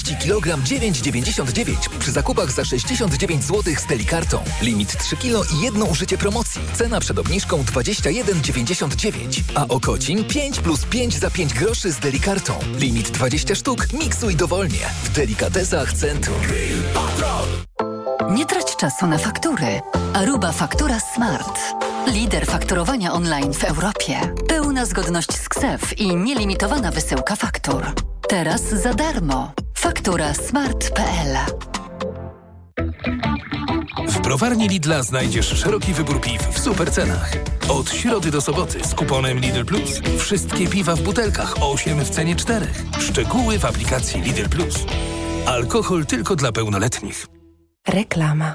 wielkości kilogram 9,99 przy zakupach za 69 zł z Delikartą. Limit 3 kg i jedno użycie promocji. Cena przed obniżką 21,99. A Okocim 5 plus 5 za 5 groszy z Delikartą. Limit 20 sztuk, miksuj dowolnie. W Delikatesach Centrum. Nie trać czasu na faktury. Aruba Faktura Smart. Lider fakturowania online w Europie. Pełna zgodność z KSEF i nielimitowana wysyłka faktur. Teraz za darmo. Faktura smart.pl. W browarni Lidla znajdziesz szeroki wybór piw w super cenach. Od środy do soboty z kuponem Lidl Plus. Wszystkie piwa w butelkach 8 w cenie 4. Szczegóły w aplikacji Lidl Plus. Alkohol tylko dla pełnoletnich. Reklama.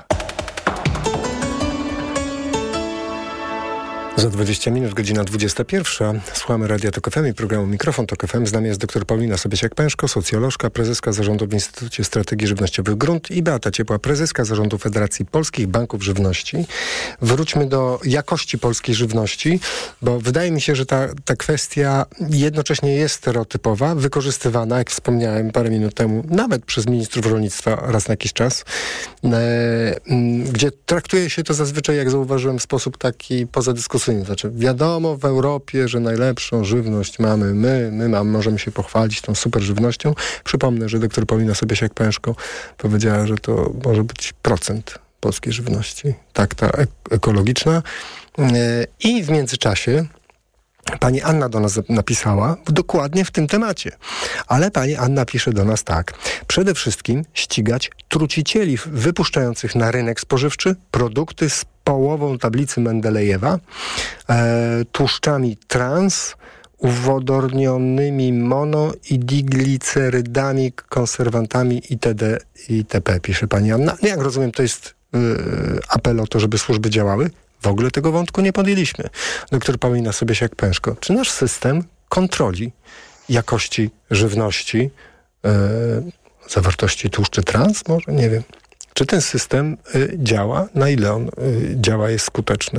Za 20 minut, godzina 21. Słuchamy Radia Tok FM i programu Mikrofon Tok FM. Z nami jest dr Paulina Sobiesiak-Pęszko, socjolożka, prezeska zarządu w Instytucie Strategii Żywnościowych Grunt i Beata Ciepła, prezeska zarządu Federacji Polskich Banków Żywności. Wróćmy do jakości polskiej żywności, bo wydaje mi się, że ta kwestia jednocześnie jest stereotypowa, wykorzystywana, jak wspomniałem parę minut temu, nawet przez ministrów rolnictwa raz na jakiś czas, gdzie traktuje się to zazwyczaj, jak zauważyłem, w sposób taki pozadyskusyjny. Znaczy, wiadomo w Europie, że najlepszą żywność mamy my możemy się pochwalić tą super żywnością. Przypomnę, że dr Paulina Sobiesiak-Pęszko powiedziała, że to może być procent polskiej żywności, tak, ta ekologiczna. I w międzyczasie pani Anna do nas napisała dokładnie w tym temacie. Ale pani Anna pisze do nas tak. Przede wszystkim ścigać trucicieli wypuszczających na rynek spożywczy produkty z połową tablicy Mendelejewa, tłuszczami trans, uwodornionymi mono i diglicerydami, konserwantami itd. itp. Pisze pani Anna. Jak rozumiem, to jest apel o to, żeby służby działały. W ogóle tego wątku nie podjęliśmy. Doktor Paulina Sobiesiak-Pęszko, czy nasz system kontroli jakości żywności, zawartości tłuszczy trans, może? Nie wiem. Czy ten system działa? Na ile on działa, jest skuteczny?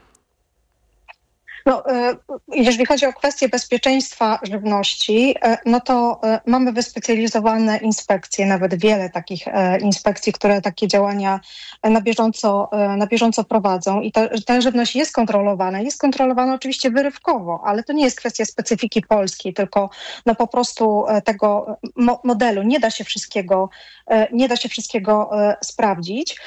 No, jeżeli chodzi o kwestię bezpieczeństwa żywności, no to mamy wyspecjalizowane inspekcje, nawet wiele takich inspekcji, które takie działania na bieżąco prowadzą i ta żywność jest kontrolowana oczywiście wyrywkowo, ale to nie jest kwestia specyfiki polskiej, tylko no po prostu tego modelu. Nie da się wszystkiego sprawdzić.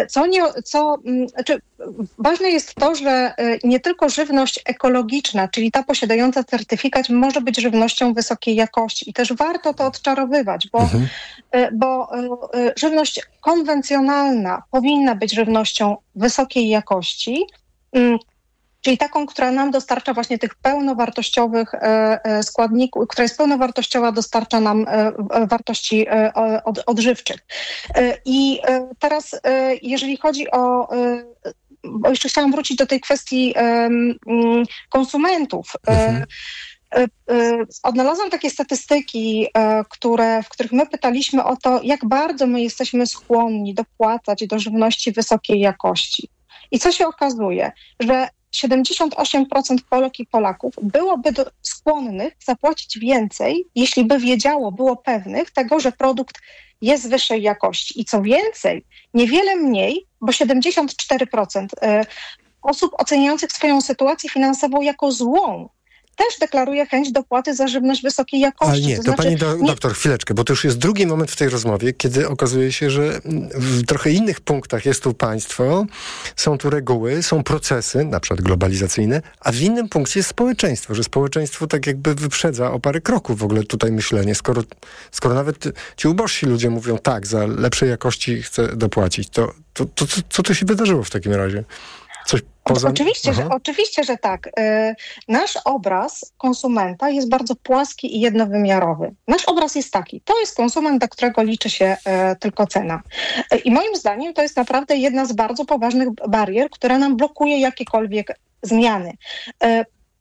Ważne jest to, że nie tylko żywność ekologiczna, czyli ta posiadająca certyfikat, może być żywnością wysokiej jakości i też warto to odczarowywać, bo żywność konwencjonalna powinna być żywnością wysokiej jakości, czyli taką, która nam dostarcza właśnie tych pełnowartościowych składników, która jest pełnowartościowa, dostarcza nam wartości odżywczych. I teraz, jeżeli chodzi o... Bo jeszcze chciałam wrócić do tej kwestii konsumentów. Odnalazłam takie statystyki, w których my pytaliśmy o to, jak bardzo my jesteśmy skłonni dopłacać do żywności wysokiej jakości. I co się okazuje, że 78% Polek i Polaków byłoby skłonnych zapłacić więcej, jeśli by było pewnych tego, że produkt jest wyższej jakości. I co więcej, niewiele mniej, bo 74% osób oceniających swoją sytuację finansową jako złą też deklaruje chęć dopłaty za żywność wysokiej jakości. Ale nie, to pani doktor, chwileczkę, bo to już jest drugi moment w tej rozmowie, kiedy okazuje się, że w trochę innych punktach jest tu państwo, są tu reguły, są procesy, na przykład globalizacyjne, a w innym punkcie jest społeczeństwo, że społeczeństwo tak jakby wyprzedza o parę kroków w ogóle tutaj myślenie. Skoro nawet ci ubożsi ludzie mówią tak, za lepszej jakości chcę dopłacić, to co tu się wydarzyło w takim razie? Oczywiście, że tak. Nasz obraz konsumenta jest bardzo płaski i jednowymiarowy. Nasz obraz jest taki. To jest konsument, dla którego liczy się tylko cena. I moim zdaniem to jest naprawdę jedna z bardzo poważnych barier, która nam blokuje jakiekolwiek zmiany.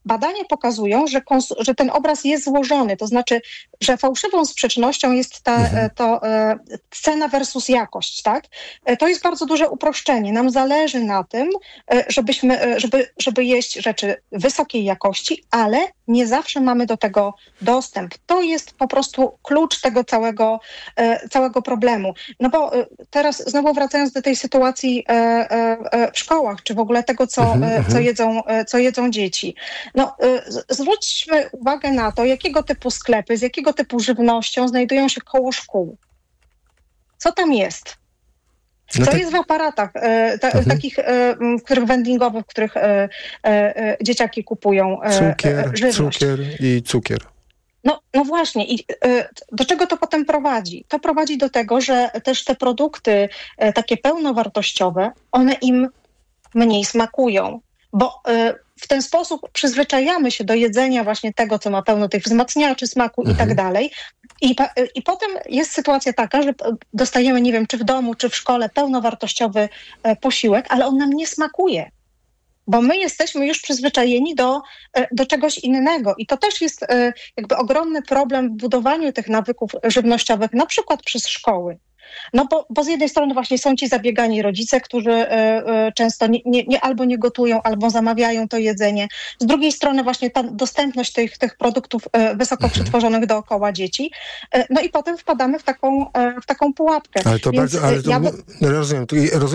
badania pokazują, że ten obraz jest złożony, to znaczy, że fałszywą sprzecznością jest cena versus jakość, tak? To jest bardzo duże uproszczenie. Nam zależy na tym, żeby jeść rzeczy wysokiej jakości, ale nie zawsze mamy do tego dostęp. To jest po prostu klucz tego całego problemu. No bo teraz znowu wracając do tej sytuacji w szkołach, czy w ogóle tego, co jedzą dzieci. No, zwróćmy uwagę na to, jakiego typu sklepy, z jakiego typu żywnością znajdują się koło szkół. Co tam jest? Co jest w aparatach takich, vendingowych, w których dzieciaki kupują żywność? Cukier i cukier. No właśnie. I do czego to potem prowadzi? To prowadzi do tego, że też te produkty takie pełnowartościowe, one im mniej smakują, bo w ten sposób przyzwyczajamy się do jedzenia właśnie tego, co ma pełno tych wzmacniaczy smaku i tak dalej. I potem jest sytuacja taka, że dostajemy, nie wiem, czy w domu, czy w szkole pełnowartościowy posiłek, ale on nam nie smakuje. Bo my jesteśmy już przyzwyczajeni do czegoś innego. I to też jest jakby ogromny problem w budowaniu tych nawyków żywnościowych, na przykład przez szkoły. No bo z jednej strony właśnie są ci zabiegani rodzice, którzy często albo nie gotują, albo zamawiają to jedzenie. Z drugiej strony właśnie ta dostępność tych produktów wysoko przetworzonych dookoła dzieci. No i potem wpadamy w taką pułapkę. Ale to rozumiem